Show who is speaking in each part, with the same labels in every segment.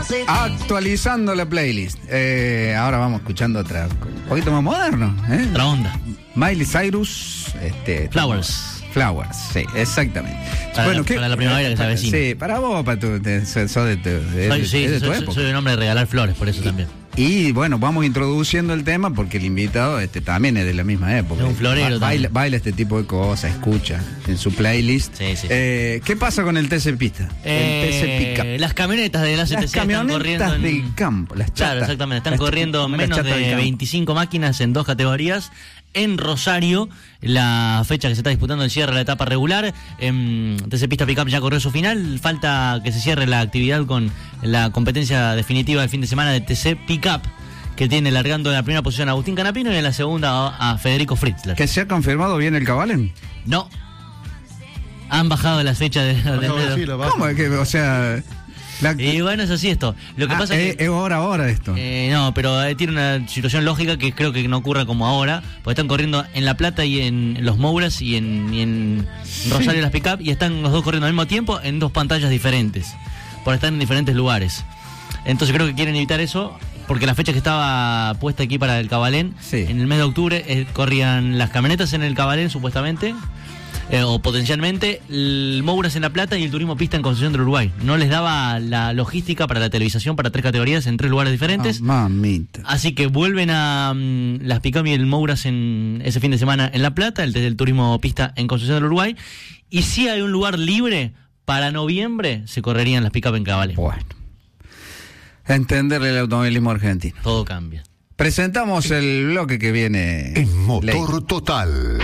Speaker 1: Actualizando la playlist. Ahora vamos escuchando otra, un poquito más moderno.
Speaker 2: Otra onda.
Speaker 1: Miley Cyrus.
Speaker 2: Flowers,
Speaker 1: sí, exactamente.
Speaker 2: Para la primavera que se avecina.
Speaker 1: Sí, para vos, para sos de tu época.
Speaker 2: Soy un hombre de regalar flores, por eso también.
Speaker 1: Y bueno, vamos introduciendo el tema porque el invitado también es de la misma época.
Speaker 2: Es un florero también.
Speaker 1: Baila este tipo de cosas, escucha en su playlist.
Speaker 2: Sí.
Speaker 1: ¿Qué pasa con el TC Pista? El TC Pickup.
Speaker 2: Las camionetas de la CTC están corriendo
Speaker 1: del campo, las chatas.
Speaker 2: Claro, exactamente. Están corriendo menos de 25 máquinas en 2 categorías. En Rosario, la fecha que se está disputando el cierre de la etapa regular. TC Pista Pickup ya corrió su final. Falta que se cierre la actividad con la competencia definitiva del fin de semana de TC Pickup, que tiene largando en la primera posición a Agustín Canapino y en la segunda a Federico Fritzler.
Speaker 1: ¿Que se ha confirmado bien el Cavalen?
Speaker 2: No. Han bajado las fechas de
Speaker 1: ¿Cómo es que, o sea...
Speaker 2: Y bueno, es así esto. Lo que pasa
Speaker 1: es ahora esto.
Speaker 2: No, pero tiene una situación lógica que creo que no ocurra como ahora, porque están corriendo en La Plata y en Los Mouras y en Rosario las Pickup, y están los dos corriendo al mismo tiempo en 2 pantallas diferentes, por estar en diferentes lugares. Entonces creo que quieren evitar eso, porque la fecha que estaba puesta aquí para el Cabalén, en el mes de octubre, corrían las camionetas en el Cabalén supuestamente, o potencialmente, el Mouras en La Plata y el Turismo Pista en Concepción del Uruguay. No les daba la logística para la televisación para 3 categorías en 3 lugares diferentes.
Speaker 1: Mamita.
Speaker 2: Así que vuelven a las Pickup y el Mouras en ese fin de semana en La Plata, el Turismo Pista en Concepción del Uruguay. Y si hay un lugar libre para noviembre, se correrían las Pickup en Cabalén.
Speaker 1: Bueno, entenderle el automovilismo argentino.
Speaker 2: Todo cambia.
Speaker 1: Presentamos el bloque que viene
Speaker 3: en Motor Total.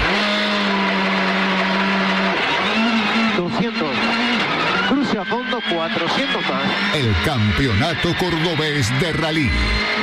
Speaker 4: 200, cruce a fondo, 400 más.
Speaker 3: El campeonato cordobés de rally.